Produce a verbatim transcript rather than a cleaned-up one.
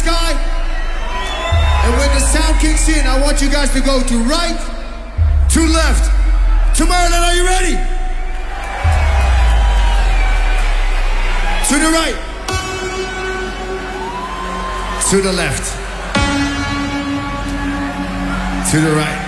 sky. And when the sound kicks in, I want you guys to go to right, to left. Tomorrowland, are you ready? To the right. To the left. To the right.